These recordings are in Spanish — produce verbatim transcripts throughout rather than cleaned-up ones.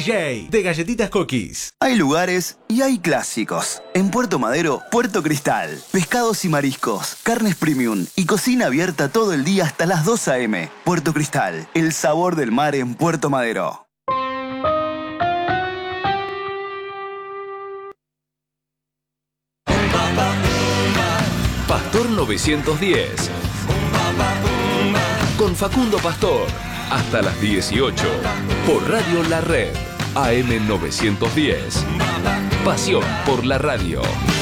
J de Galletitas Cookies. Hay lugares y hay clásicos. En Puerto Madero, Puerto Cristal. Pescados y mariscos, carnes premium y cocina abierta todo el día hasta las dos a eme. Puerto Cristal, el sabor del mar en Puerto Madero. Pastor novecientos diez. Con Facundo Pastor. Hasta las dieciocho. Por Radio La Red. A eme novecientos diez. Pasión por la radio.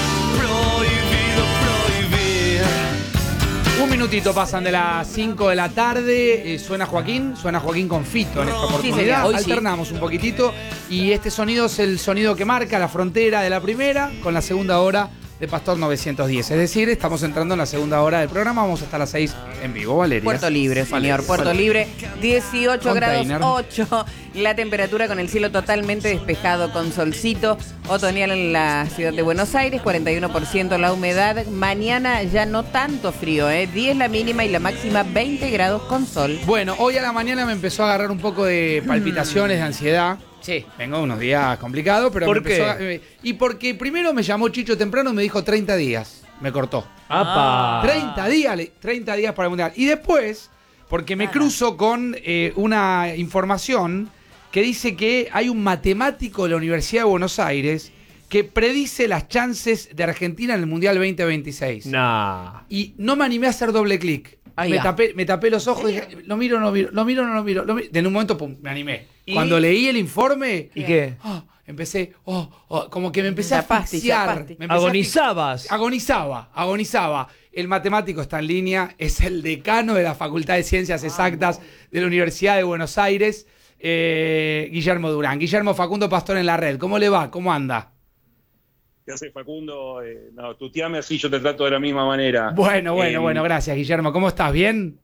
Un minutito pasan de las cinco de la tarde. Eh, suena Joaquín. Suena Joaquín con Fito en esta oportunidad. Sí, Alternamos sí. un poquitito. Y este sonido es el sonido que marca la frontera de la primera con la segunda hora de Pastor novecientos diez. Es decir, estamos entrando en la segunda hora del programa. Vamos hasta las seis en vivo, Valeria. Puerto Libre, señor. Valeria. Puerto Valeria. Libre, dieciocho Container. grados ocho. La temperatura con el cielo totalmente despejado, con solcito otoñal en la ciudad de Buenos Aires, cuarenta y uno por ciento la humedad. Mañana ya no tanto frío, ¿eh? diez la mínima y la máxima veinte grados con sol. Bueno, hoy a la mañana me empezó a agarrar un poco de palpitaciones, de ansiedad. Sí, vengo unos días complicados, pero ¿Por me qué? empezó a- eh, y porque primero me llamó Chicho temprano y me dijo treinta días. Me cortó. ¡Apa! treinta días, le- treinta días para el Mundial. Y después, porque me cruzo con eh, una información que dice que hay un matemático de la Universidad de Buenos Aires que predice las chances de Argentina en el Mundial veinte veintiséis. Nah. Y no me animé a hacer doble clic. Ahí Me va. tapé, me tapé los ojos y dije, lo miro, no lo miro, lo miro, no lo miro. Lo miro. En un momento, pum, me animé. ¿Y? Cuando leí el informe, ¿Y qué? oh, empecé, oh, oh, como que me empecé a Zapaste, asfixiar. zapaste. Me empecé a Agonizabas. asfi- Agonizaba, agonizaba. El matemático está en línea, es el decano de la Facultad de Ciencias Exactas de la Universidad de Buenos Aires, eh, Guillermo Durán. Guillermo Facundo Pastor en la red. ¿Cómo le va? ¿Cómo anda? ¿Qué hace Facundo? Eh, no, tuteame así, yo te trato de la misma manera. Bueno, bueno, Eh, bueno, gracias, Guillermo. ¿Cómo estás? ¿Bien?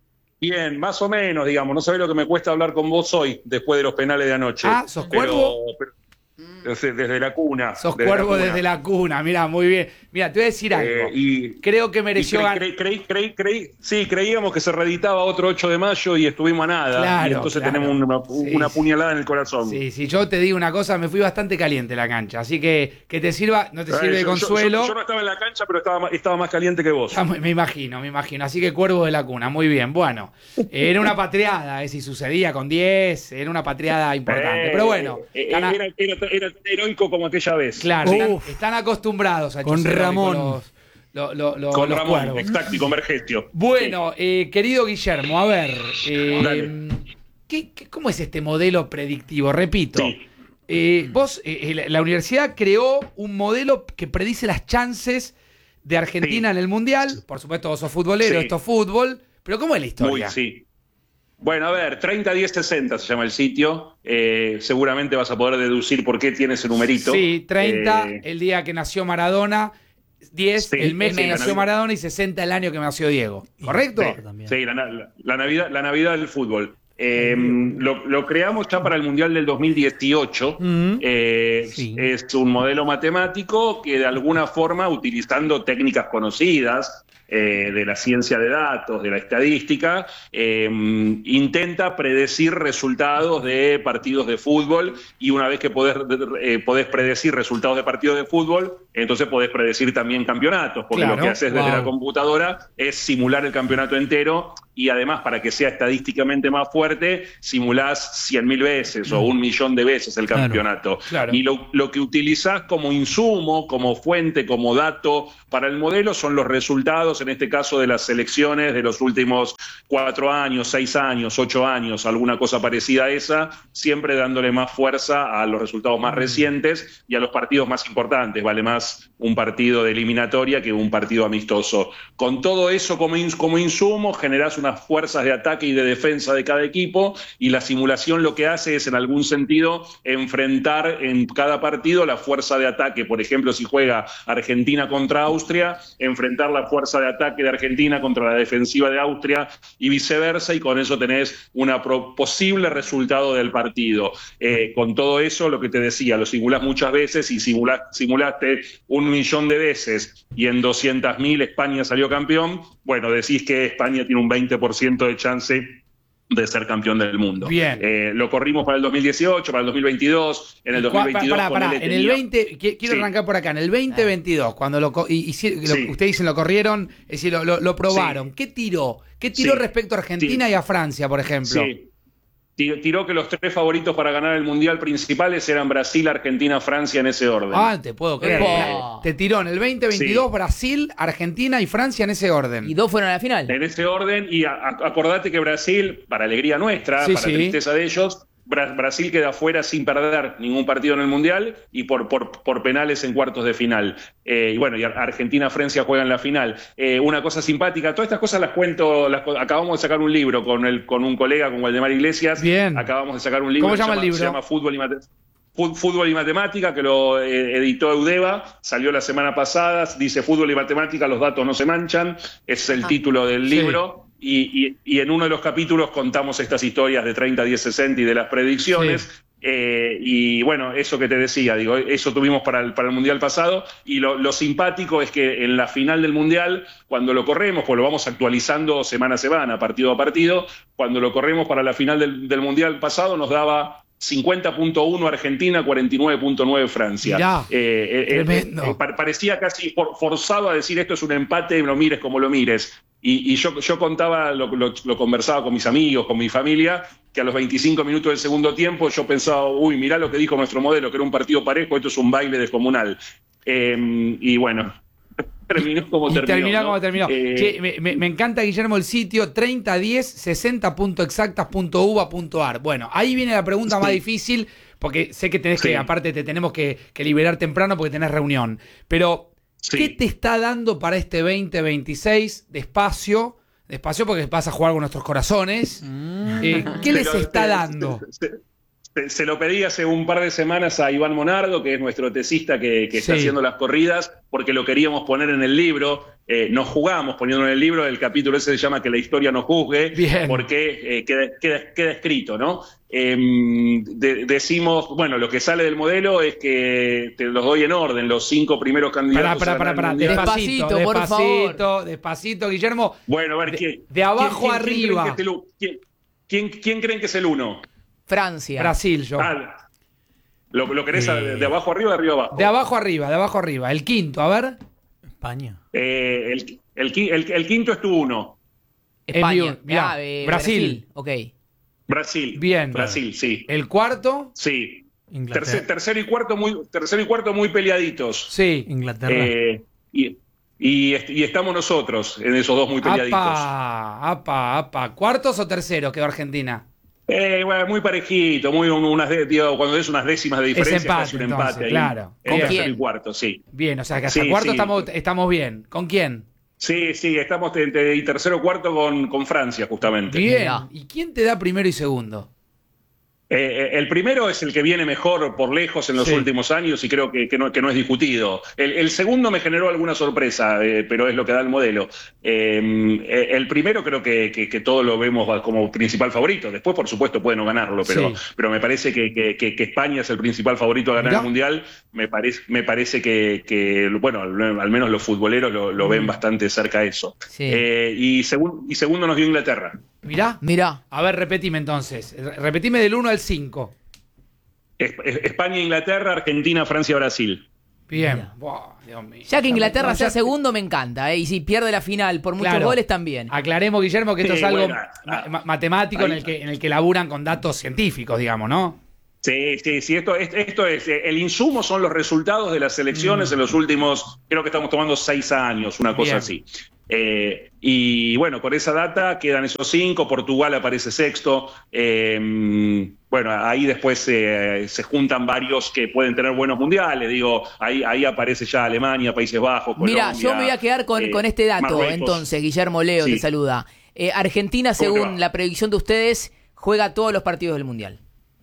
Bien, más o menos, digamos. No sabés lo que me cuesta hablar con vos hoy, después de los penales de anoche. Ah, ¿sos Pero- cuervo? pero- desde, desde la cuna. Sos desde cuervo la cuna. desde la cuna, mirá, muy bien. Mira, te voy a decir algo. Eh, y, Creo que y mereció creí- ganar. creí- creí- creí- creí- sí, creíamos que se reeditaba otro ocho de mayo y estuvimos a nada. Claro, y entonces claro. tenemos una, Sí, una sí. puñalada en el corazón. Sí, sí, yo te digo una cosa, me fui bastante caliente la cancha, así que que te sirva, no te Eh, sirve de yo- yo- consuelo. Yo, yo no estaba en la cancha, pero estaba, ma- estaba más caliente que vos. Ah, Me imagino, me imagino. Así que cuervo de la cuna, muy bien. Bueno, eh, era una patriada, eh, si sucedía con diez, era una patriada importante. Eh, Pero bueno, eh, están a- era, era- era heroico como aquella vez. claro, están, Uf. están acostumbrados a Con hechos heroicos Ramón. Los, lo- lo- lo- Con los Ramón, cuervos. exacto, y con Vergesio. Bueno, eh, querido Guillermo, a ver, eh, Dale. ¿qué, qué- cómo es este modelo predictivo? Repito, Sí. eh, vos, eh, la, la universidad creó un modelo que predice las chances de Argentina Sí. en el Mundial. Por supuesto, vos sos futbolero, Sí. esto es fútbol, pero ¿cómo es la Muy, historia? sí. Bueno, a ver, treinta diez sesenta se llama el sitio. Eh, seguramente vas a poder deducir por qué tiene ese numerito. Sí, treinta Eh, el día que nació Maradona, diez Sí, el mes sí, que la nació Navidad. Maradona y sesenta el año que nació Diego. ¿Correcto? Sí, sí, la, la- la Navidad, la Navidad del fútbol. Eh, lo, lo creamos ya para el Mundial del dos mil dieciocho. Mm. Eh, Sí. Es un modelo matemático que de alguna forma, utilizando técnicas conocidas eh, de la ciencia de datos, de la estadística, eh, intenta predecir resultados de partidos de fútbol, y una vez que podés, eh, podés predecir resultados de partidos de fútbol, entonces podés predecir también campeonatos, porque Claro, lo que haces desde wow. la computadora es simular el campeonato entero, y además, para que sea estadísticamente más fuerte, simulás cien mil veces o un millón de veces el Claro, campeonato. claro. Y lo, lo que utilizás como insumo, como fuente, como dato para el modelo son los resultados, en este caso de las selecciones de los últimos cuatro años, seis años, ocho años, alguna cosa parecida a esa, siempre dándole más fuerza a los resultados más recientes y a los partidos más importantes. Vale más un partido de eliminatoria que un partido amistoso. Con todo eso como, ins- como insumo, generás unas fuerzas de ataque y de defensa de cada equipo, y la simulación lo que hace es, en algún sentido, enfrentar en cada partido la fuerza de ataque. Por ejemplo, si juega Argentina contra Austria, enfrentar la fuerza de ataque de Argentina contra la defensiva de Austria y viceversa, y con eso tenés un posible resultado del partido. Eh, con todo eso, lo que te decía, lo simulás muchas veces, y simula, simulaste un millón de veces y en doscientas mil España salió campeón. Bueno, decís que España tiene un veinte por ciento de chance de ser campeón del mundo. Bien. Eh, lo corrimos para el dos mil dieciocho, para el dos mil veintidós, en el dos mil veintidós. Pará, pará, ponele, en el tenía- veinte, qui- quiero Sí. arrancar por acá, en el veinte veintidós, cuando lo, co- y, y si- lo- Sí. ustedes dicen lo corrieron, es decir, lo, lo- lo probaron, Sí. ¿qué tiró? ¿Qué tiró Sí. respecto a Argentina Sí. y a Francia, por ejemplo? Sí. Ti- Tiró que los tres favoritos para ganar el Mundial principales eran Brasil, Argentina, Francia en ese orden. Ah, te puedo creer. Epa. Te tiró en el veinte veintidós Sí. Brasil, Argentina y Francia en ese orden. Y dos fueron a la final. En ese orden, y a- a- acordate que Brasil, para alegría nuestra, Sí, para sí. tristeza de ellos, Bra- Brasil queda fuera sin perder ningún partido en el Mundial y por, por, por penales en cuartos de final. Eh, y bueno, y Ar- Argentina-Francia juegan la final. Eh, una cosa simpática, todas estas cosas las cuento, las, co- acabamos de sacar un libro con, el, con un colega, con Waldemar Iglesias. Bien. Acabamos de sacar un libro. ¿Cómo que se llama el libro? Se llama Fútbol y Mate- Fu- Fútbol y Matemática, que lo eh, editó Eudeva, salió la semana pasada, dice Fútbol y Matemática, los datos no se manchan, es el título del Sí. libro. Y, y- y en uno de los capítulos contamos estas historias de treinta, diez, sesenta y de las predicciones. Sí. Eh, y bueno, eso que te decía, digo, eso tuvimos para el, para el Mundial pasado. Y lo, lo simpático es que en la final del Mundial, cuando lo corremos, pues lo vamos actualizando semana a semana, partido a partido, cuando lo corremos para la final del, del Mundial pasado nos daba cincuenta punto uno Argentina, cuarenta y nueve punto nueve Francia. Mirá, Eh, eh, tremendo. eh, pa- parecía casi for- forzado a decir esto es un empate, lo mires como lo mires. Y, y yo, yo contaba, lo, lo- lo conversaba con mis amigos, con mi familia, que a los veinticinco minutos del segundo tiempo yo pensaba, uy, mirá lo que dijo nuestro modelo, que era un partido parejo, esto es un baile descomunal. Eh, y bueno, terminó como Y terminó. terminó ¿no? como terminó. Eh, Che, me, me- me encanta, Guillermo, el sitio treinta diez sesenta punto exactas punto uva punto ar. Bueno, ahí viene la pregunta más Sí. difícil, porque sé que tenés Sí. que, aparte te tenemos que, que liberar temprano porque tenés reunión. Pero, Sí. ¿qué te está dando para este veinte veintiséis? Despacio, despacio porque vas a jugar con nuestros corazones. Eh, ¿Qué les Pero está te- dando? Se, se- se lo pedí hace un par de semanas a Iván Monardo, que es nuestro tesista que, que está Sí. haciendo las corridas, porque lo queríamos poner en el libro. Eh, nos jugamos poniéndolo en el libro. El capítulo ese se llama Que la historia nos juzgue, Bien. porque eh, queda, queda- queda escrito, ¿no? Eh, de- decimos, bueno, lo que sale del modelo es que te los doy en orden, los cinco primeros Pará, candidatos. pará, a pará, ganar pará. el Mundial. Despacito, Despacito, por despacito, favor. despacito, Guillermo. Bueno, a ver, De- ¿quién, de abajo quién- quién- arriba. ¿quién creen que es el u- quién- quién- quién creen que es el uno? Francia. Brasil, yo. Ah, ¿lo, lo querés Eh. de abajo arriba o de arriba abajo? De abajo arriba, de abajo arriba. El quinto, a ver. España. Eh, el, el qui- el- el quinto es tu uno. España. Envío, mirá, Ah, eh, Brasil. Ok. Brasil. Bien. Brasil, sí. El cuarto, Sí. Inglaterra. Tercer- tercero y cuarto muy, tercero y cuarto muy peleaditos. sí. Inglaterra. Eh, y, y, est- y estamos nosotros en esos dos muy peleaditos. Apa, apa, apa. ¿Cuartos o terceros quedó Argentina? Eh, bueno, muy parejito, muy un- unas de- digo, cuando es unas décimas de diferencia, empate, casi un entonces, empate ahí. claro. En ¿Con tercero quién? y cuarto, sí. Bien, o sea que hasta Sí, cuarto sí. estamos, estamos bien. ¿Con quién? Sí, sí, estamos en, en tercero y cuarto con, con Francia, justamente. Bien. Mirá. ¿Y quién te da primero y segundo? Eh, el primero es el que viene mejor por lejos en los Sí. últimos años y creo que, que, no, que no es discutido. El, el segundo me generó alguna sorpresa, eh, pero es lo que da el modelo. Eh, el primero creo que, que, que todos lo vemos como principal favorito. Después, por supuesto, puede no ganarlo, pero, Sí. pero me parece que, que, que- que España es el principal favorito a ganar Mirá. el Mundial. Me parece, me parece que, que, bueno, al al menos los futboleros lo, lo ven bastante cerca a eso. Sí. Eh, y, segun- y segundo nos dio Inglaterra. Mirá. Mirá. A ver, repetime entonces. Re- Repetime del uno al cinco. Es- es- España, Inglaterra, Argentina, Francia, Brasil. Bien. Mirá. Buah, Dios mío. Ya que Inglaterra No, sea ya- segundo me encanta, ¿eh? Y si pierde la final por muchos Claro. goles también. Aclaremos, Guillermo, que esto Sí, es algo bueno, ma- ah, ma- matemático en ahí- el, que, en el que laburan con datos científicos, digamos, ¿no? Sí, sí, sí, esto, es- esto es, eh, el insumo son los resultados de las elecciones en los últimos, creo que estamos tomando seis años, una cosa Bien. así. Eh, y bueno, con esa data quedan esos cinco, Portugal aparece sexto, eh, bueno, ahí después eh, se juntan varios que pueden tener buenos mundiales, digo, ahí, ahí aparece ya Alemania, Países Bajos, Mira, Colombia, yo me voy a quedar con, eh, con este dato, Marruecos. entonces, Guillermo Leo Sí. te saluda. Eh, Argentina, ¿Cómo te según va? la predicción de ustedes, juega todos los partidos del Mundial.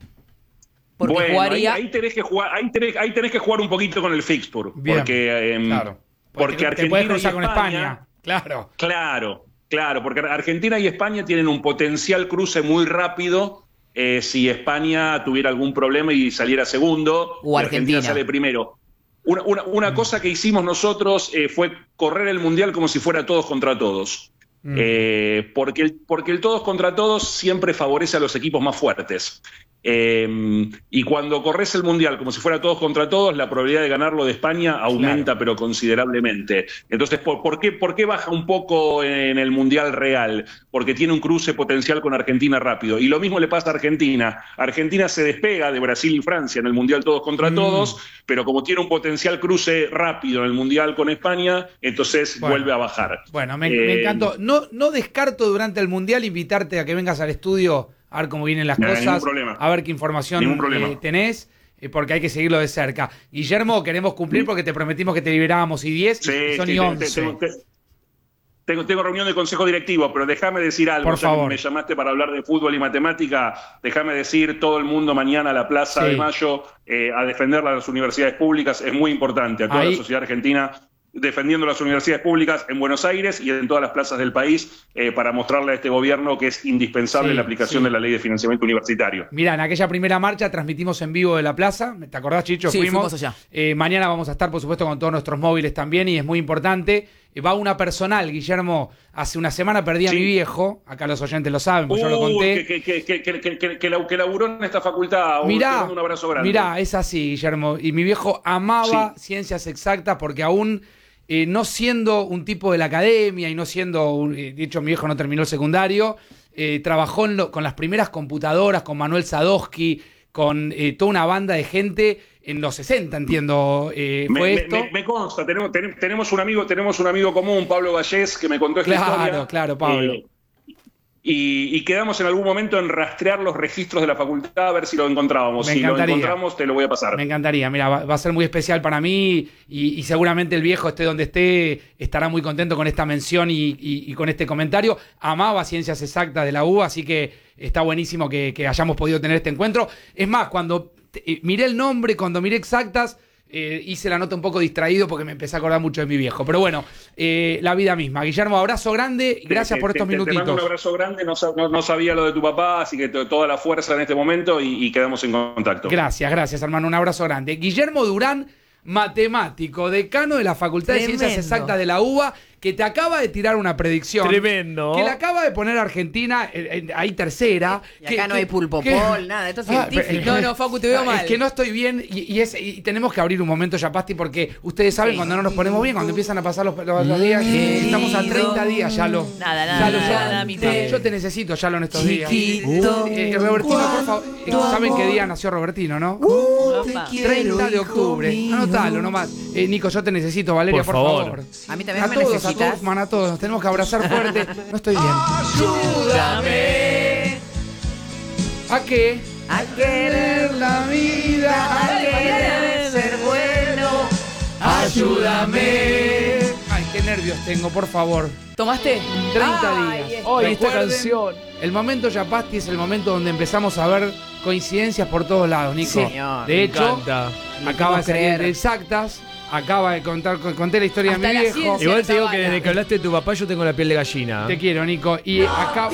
Porque Bueno, jugaría... ahí, ahí tenés que jugar, ahí tenés, ahí tenés que jugar un poquito con el fixture, Bien. porque, em, Claro. porque te, te Argentina puedes y cruzar con España- España. Claro. Claro, claro, porque Argentina y España tienen un potencial cruce muy rápido eh, si España tuviera algún problema y saliera segundo, O y Argentina Argentina. sale primero. Una, una- una cosa que hicimos nosotros eh, fue correr el Mundial como si fuera todos contra todos. Mm. Eh, porque, el, porque el todos contra todos siempre favorece a los equipos más fuertes. Eh, y cuando corres el Mundial como si fuera todos contra todos, la probabilidad de ganarlo de España aumenta, claro, pero considerablemente. Entonces, ¿por, por, qué, ¿por qué baja un poco en el Mundial real? Porque tiene un cruce potencial con Argentina rápido. Y lo mismo le pasa a Argentina. Argentina se despega de Brasil y Francia en el Mundial todos contra mm. todos, pero como tiene un potencial cruce rápido en el Mundial con España, entonces bueno, vuelve a bajar. Bueno, me, eh, me encantó. No, no descarto durante el Mundial invitarte a que vengas al estudio a ver cómo vienen las no, cosas, a ver qué información eh, tenés, eh, porque hay que seguirlo de cerca. Guillermo, queremos cumplir porque te prometimos que te liberábamos y diez, sí, y son sí, y once. Tengo, tengo, tengo reunión de consejo directivo, pero déjame decir algo. Por favor. Me llamaste para hablar de fútbol y matemática, déjame decir, todo el mundo mañana a la Plaza sí. de Mayo eh, a defender las universidades públicas, es muy importante, a toda Ahí. la sociedad argentina, defendiendo las universidades públicas en Buenos Aires y en todas las plazas del país eh, para mostrarle a este gobierno que es indispensable sí, la aplicación sí. de la ley de financiamiento universitario. Mirá, en aquella primera marcha transmitimos en vivo de la plaza, ¿te acordás, Chicho? Sí, fuimos, fuimos allá. Eh, mañana vamos a estar, por supuesto, con todos nuestros móviles también y es muy importante. Eh, va una personal, Guillermo, hace una semana perdí a sí. mi viejo, acá los oyentes lo saben, pues uh, yo lo conté. Que, que, que, que, que, que, que, que laburó en esta facultad, mirá, un abrazo grande. Mirá, es así, Guillermo, y mi viejo amaba sí. ciencias exactas porque aún... Eh, no siendo un tipo de la academia y no siendo, un, eh, de hecho mi viejo no terminó el secundario, eh, trabajó en lo, con las primeras computadoras, con Manuel Sadowski, con eh, toda una banda de gente en los sesenta, entiendo, eh, fue me, esto. Me, me consta, tenemos, tenemos, un amigo, tenemos un amigo común, Pablo Vallés, que me contó esta claro, historia. Claro, claro, Pablo. Eh, Y, y quedamos en algún momento en rastrear los registros de la facultad a ver si lo encontrábamos. Me si encantaría. lo encontramos, te lo voy a pasar. Me encantaría. Mira, va, va a ser muy especial para mí y, y seguramente el viejo, esté donde esté, estará muy contento con esta mención y, y, y con este comentario. Amaba ciencias exactas de la U, así que está buenísimo que, que hayamos podido tener este encuentro. Es más, cuando te, miré el nombre, cuando miré exactas, Eh, hice la nota un poco distraído porque me empecé a acordar mucho de mi viejo. Pero bueno, eh, la vida misma. Guillermo, abrazo grande. Gracias te, por estos te, minutitos. Te mando un abrazo grande. No, no, no sabía lo de tu papá, así que toda la fuerza en este momento y, y quedamos en contacto. Gracias, gracias, hermano. Un abrazo grande. Guillermo Durán, matemático, decano de la Facultad Tremendo. de Ciencias Exactas de la UBA, que te acaba de tirar una predicción. Tremendo. Que le acaba de poner a Argentina eh, eh, ahí tercera. Y que, acá no que, hay pulpo que, pol, nada, esto es ah, científico. Pero, no, no, Facu, te veo ah, mal. Es que no estoy bien y, y, es, y tenemos que abrir un momento, Yapasti, porque ustedes saben sí. cuando no nos ponemos bien, cuando empiezan a pasar los, los, los días, que estamos a treinta días, ya lo. Nada, nada, ya lo, nada, ya, mitad. Te, yo te necesito, ya lo en estos días. Uh, eh, Robertino, por favor. Eh, ¿Saben qué día nació Robertino, no? Uh, treinta de octubre. Anotalo nomás. Eh, Nico, yo te necesito, Valeria, por, por favor. favor. A mí también a me todos, necesitas. A todos, man, a todos. Nos tenemos que abrazar fuerte. No estoy bien. Ayúdame. ¿A qué? A querer la vida, a querer ser bueno. Ayúdame. Ay, qué nervios tengo, por favor. ¿Tomaste? treinta Ay, días. Hoy esta canción. El momento Yapasti es el momento donde empezamos a ver coincidencias por todos lados, Nico. Señor, de hecho, encanta. acaba de salir de exactas. Acaba de contar, conté la historia Hasta de mi viejo. Igual te digo que desde que hablaste de tu papá yo tengo la piel de gallina. Te quiero, Nico. Y acá.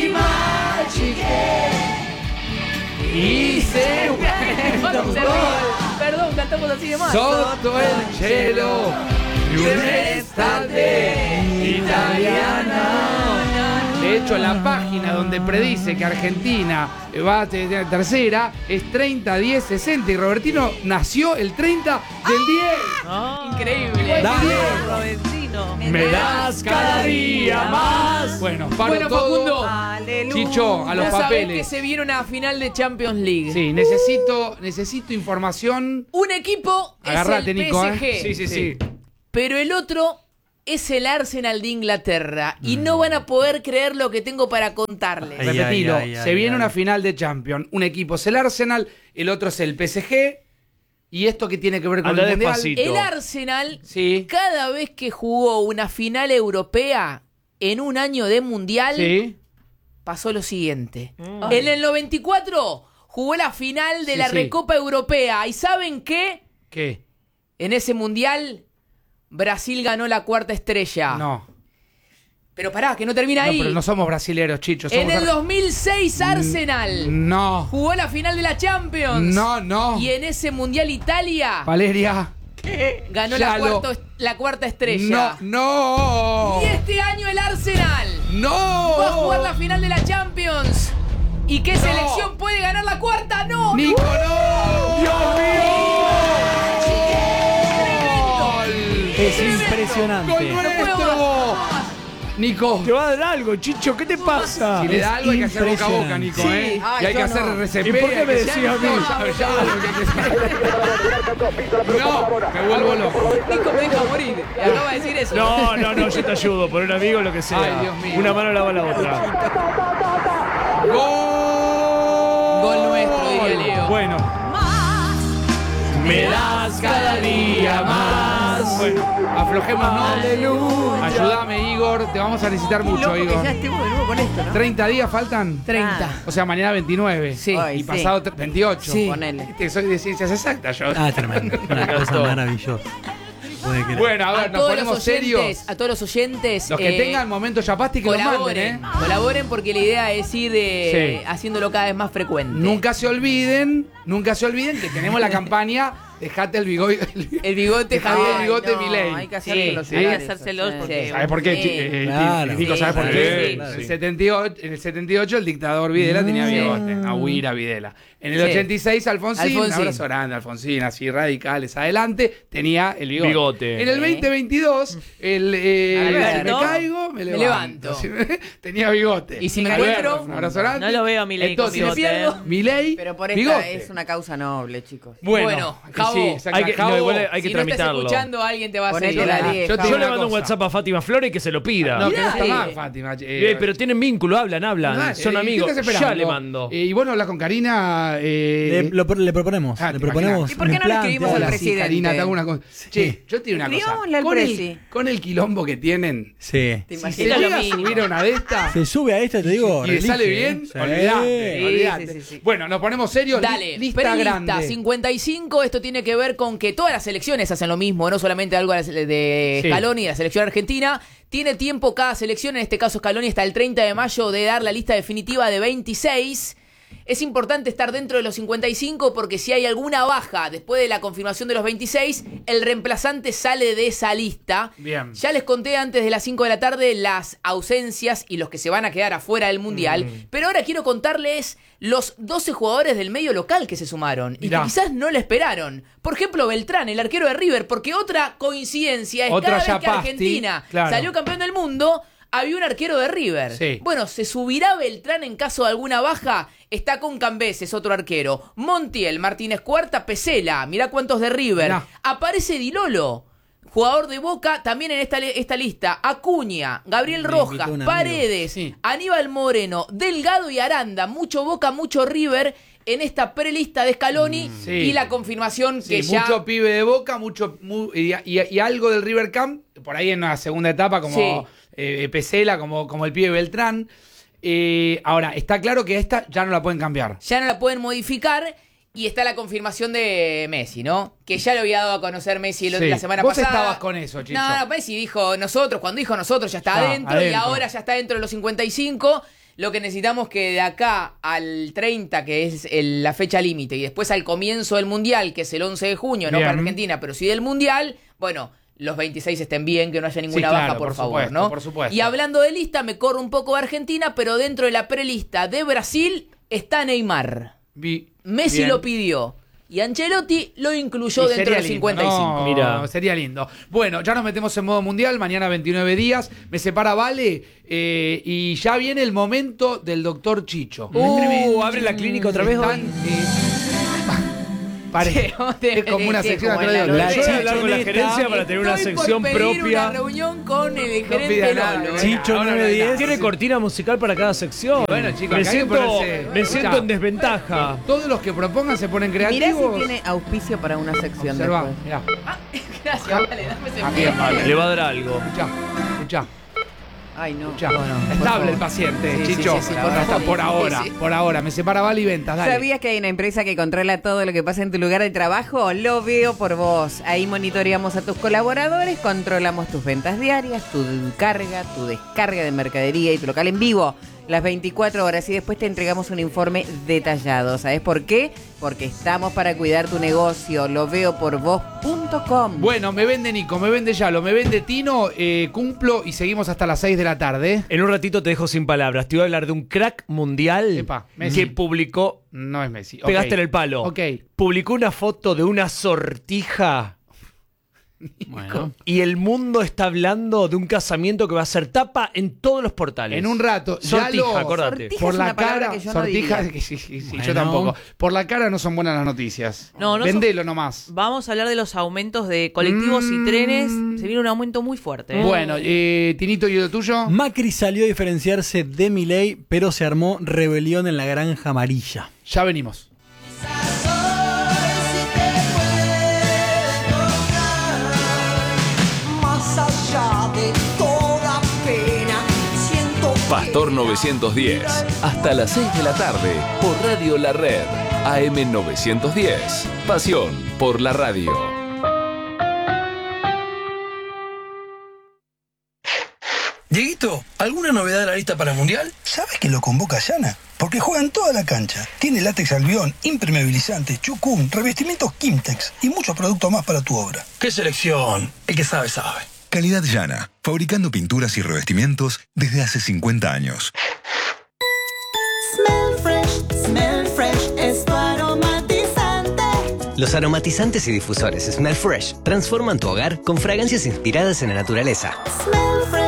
Hice Perdón, cantamos así de mal. Sotto el cielo y un'estate italiana. De hecho, la página donde predice que Argentina va a tener tercera es treinta, diez, sesenta. Y Robertino nació el treinta del diez. Oh, increíble. Dale. Robertino. Me das cada día más. Bueno, paro bueno, todo. Facundo. Aleluya. Chicho, a los ya sabés papeles. que se viene una final de Champions League. Sí, necesito, necesito información. Un equipo Agarrate, es el Nico, P S G. ¿eh? Sí, sí, sí. Pero el otro es el Arsenal de Inglaterra. Y no van a poder creer lo que tengo para contarles. Ay, Repetilo, ay, ay, se ay, viene ay. una final de Champions. Un equipo es el Arsenal, el otro es el P S G. ¿Y esto qué tiene que ver con Anda el Mundial? despacito. El Arsenal, sí. cada vez que jugó una final europea en un año de Mundial, sí. pasó lo siguiente. Mm. En el noventa y cuatro jugó la final de sí, la sí. Recopa Europea. ¿Y saben qué? ¿Qué? En ese Mundial, Brasil ganó la cuarta estrella. No. Pero pará, que no termina ahí. No, pero no somos brasileros, Chicho. Somos en el ar... dos mil seis, Arsenal no. jugó la final de la Champions. No, no. Y en ese Mundial Italia Valeria. ganó la, cuarto, la cuarta estrella. No, no. Y este año el Arsenal ¡No! Va a jugar la final de la Champions. ¿Y qué No. selección puede ganar la cuarta? ¡No! ¡Nico, no! ¡Dios mío! ¡Tremendo! Es ¡Gol impresionante. nuestro! Nico. Te va a dar algo, Chicho, ¿qué te pasa? Si le da algo hay que hacer boca a boca, Impresionante. Nico, Sí. ¿eh? Ay, y hay yo que hacer no. R C P. ¿Y por qué hay me que- decís a mí? Ya, ya, ya, No, me vuelvo loco. Nico me deja morir. Y acaba de decir eso. No, no, no, yo te ayudo, por un amigo, lo que sea. Ay, Dios mío. Una mano lava la otra. ¡Gol! Gol nuestro, diría Leo. Bueno. Me das cada día más. Bueno, aflojémonos. Aleluya. Ayúdame, Igor. Te vamos a necesitar Qué mucho, loco que Igor. ya estemos de nuevo con esto, ¿no? ¿treinta días faltan? treinta. O sea, mañana veintinueve. Sí. Ay, Y sí. pasado tre- veintiocho. Sí. Ponele. Viste, soy de ciencias exactas yo. Ah, tremendo. Una cosa maravillosa. Puede creer. Bueno, a ver, A nos todos los ponemos oyentes, serios. a todos los oyentes. Los que eh, tengan momento Yapasti que lo manden, colaboren, ¿eh? colaboren porque la idea es ir eh, Sí. haciéndolo cada vez más frecuente. Nunca se olviden, nunca se olviden que tenemos la campaña Dejate el bigote. El bigote, Dejate Javier. el bigote, no, Milei. hay que Sí, hacérselos. sí. hay que Hay que hacérselos Sí. porque... ¿Sabes por qué? Sí. chi- eh, Claro. Nico, ¿sabes Sí, por qué? sí, En el sí. setenta y ocho, en el setenta y ocho el dictador Videla tenía bigote. Agüira Videla. En el Sí. ochenta y seis Alfonsín, Alfonsín. un abrazo grande, Alfonsín, así radicales, adelante, tenía el bigote. Bigote. En el veinte veintidós, el eh, Alberto. si me caigo, me Me levanto. levanto. Si me- tenía bigote. Y si me Alberto, encuentro- un abrazo grande. No lo veo a Milei con Entonces, bigote, pierdo. ¿eh? Milei, Pero por esta bigote. es una causa noble, chicos. Bueno, Bueno, y Javo, sí, exacto, Hay que, Javo, no, igual hay que si no estás tramitarlo. escuchando, alguien te va a Ponete seguir. la Yo diez. te Yo digo le una mando un cosa. WhatsApp a Fátima Flores que se lo pida. No, que no está Sí. más, Fátima. Eh, Eh, pero tienen vínculo, hablan, hablan. Ah, son eh, amigos. ¿qué estás esperando? Ya le mando. Eh, y bueno, hablas con Karina. Eh, Le, lo- le proponemos. Ah, le ¿te proponemos. imaginas? ¿Y por qué un no le plan, escribimos te al Hola, habla. sí, presidente? Karina, te hago una cosa. Che, yo te digo una cosa. Escribámosle al Con el, presi. con el quilombo que tienen, Sí. ¿Te si se imaginas? llega a mínimo. subir a una de estas Se sube a esta, te digo. y le relige, sale ¿eh? bien, Sí. olvidate, Sí, olvidate. sí, sí, sí. Bueno, nos ponemos serios. li- Dale, lista prelista, grande. cincuenta y cinco, esto tiene que ver con que todas las selecciones hacen lo mismo, no solamente algo de Sí. Scaloni y la selección argentina. Tiene tiempo cada selección, en este caso Scaloni hasta el treinta de mayo de dar la lista definitiva de veintiséis. Es importante estar dentro de los cincuenta y cinco porque si hay alguna baja después de la confirmación de los veintiséis, el reemplazante sale de esa lista. Bien. Ya les conté antes de las cinco de la tarde las ausencias y los que se van a quedar afuera del Mundial. Mm. Pero ahora quiero contarles los doce jugadores del medio local que se sumaron y Mirá. que quizás no le esperaron. Por ejemplo, Beltrán, el arquero de River, porque otra coincidencia es Otra cada vez que Yapasti, Argentina claro. salió campeón del mundo, había un arquero de River. Sí. Bueno, ¿se subirá Beltrán en caso de alguna baja? Está con Cambeses, otro arquero. Montiel, Martínez Cuarta, Pesela. Mirá cuántos de River. Mirá. Aparece Di Lolo, jugador de Boca, también en esta, esta lista. Acuña, Gabriel Me Rojas, invitó un amigo. Paredes, Sí. Aníbal Moreno, Delgado y Aranda. Mucho Boca, mucho River en esta prelista de Scaloni Sí. y la confirmación Sí, que ya... mucho pibe de Boca, mucho mu- y, y- y algo del River Camp, por ahí en la segunda etapa, como Sí. eh, Pesela, como, como el pibe Beltrán. Eh, ahora, está claro que esta ya no la pueden cambiar. ya no la pueden modificar y está la confirmación de Messi, ¿no? Que ya lo había dado a conocer Messi el- Sí. la semana Vos pasada. estabas con eso, Chicho. No, no, Messi dijo nosotros, cuando dijo nosotros ya está Ya, adentro, y adentro. ahora ya está dentro de los cincuenta y cinco. Lo que necesitamos que de acá al treinta, que es el- la fecha límite, y después al comienzo del Mundial, que es el once de junio, no Bien. para Argentina, pero sí del Mundial, bueno, los veintiséis estén bien, que no haya ninguna Sí, claro, baja, por, por favor, supuesto, ¿no? por supuesto. Y hablando de lista, me corro un poco de Argentina, pero dentro de la prelista de Brasil está Neymar. Vi- Messi bien. lo pidió y Ancelotti lo incluyó Y dentro sería de los lindo, cincuenta y cinco. no, Mira. sería lindo. Bueno, ya nos metemos en modo mundial, mañana veintinueve días, me separa Vale eh, y ya viene el momento del doctor Chicho. Uh, abre la clínica otra vez Están, hoy. eh, pare- Sí, es como una sí, sección como atrás de en la otra. noche. Yo voy a hablar con la Chichoneta. gerencia para tener una Estoy por sección pedir propia. una reunión con el No gerente pida nada, Lolo. ¿eh? Chicho Ahora no nueve hay nada. diez. Tiene cortina musical para cada sección. Bueno, chicos, me acá hay que siento, ponerse- me siento Escuchá. en desventaja. Todos los que propongan se ponen Mirá creativos. si tiene auspicio para una sección Observa, después. mirá. Gracias, vale, dame ese Ah, bien, vale. Le va a dar algo. Escuchá, escuchá, Ay, no. escuchá. por Estable favor. el paciente, Sí, sí, Chicho. sí, sí, por, por hasta favor. por ahora, Sí, sí. por ahora. Me separa Vale y ventas, dale. ¿Sabías que hay una empresa que controla todo lo que pasa en tu lugar de trabajo? Lo veo por vos. Ahí monitoreamos a tus colaboradores, controlamos tus ventas diarias, tu carga, tu descarga de mercadería y tu local en vivo. las veinticuatro horas y después te entregamos un informe detallado. ¿Sabes por qué? Porque estamos para cuidar tu negocio. Lo veo por vos punto com. Bueno, me vende Nico, me vende Yalo, me vende Tino, eh, cumplo y seguimos hasta las seis de la tarde. En un ratito te dejo sin palabras. Te voy a hablar de un crack mundial Epa, Messi. que publicó. No es Messi. Ok. Pegaste en el palo. Ok. Publicó una foto de una sortija. Bueno. Y el mundo está hablando de un casamiento que va a ser tapa en todos los portales. En un rato. Sortija, Yalo, acordate. Sortija por es la una palabra cara, que yo no sortija, diría. que sí, sí, sí, yo Bueno. tampoco. Por la cara no son buenas las noticias. No, no Vendelo nomás. Vamos a hablar de los aumentos de colectivos Mm. y trenes. Se viene un aumento muy fuerte. ¿eh? Bueno, eh, Tinito, ¿y lo tuyo? Macri salió a diferenciarse de Milei, pero se armó rebelión en la Granja Amarilla. Ya venimos. Pastor novecientos diez. Hasta las seis de la tarde por Radio La Red. A M novecientos diez. Pasión por la radio. Dieguito, ¿alguna novedad de la lista para el Mundial? ¿Sabes que lo convoca Yana? Porque juega en toda la cancha. Tiene látex albión, impermeabilizante, chucún, revestimientos Kimtex y muchos productos más para tu obra. ¡Qué selección! El que sabe, sabe. Calidad Yana, fabricando pinturas y revestimientos desde hace cincuenta años. Smell fresh, smell fresh, es tu aromatizante. Los aromatizantes y difusores Smell Fresh transforman tu hogar con fragancias inspiradas en la naturaleza. Smell fresh.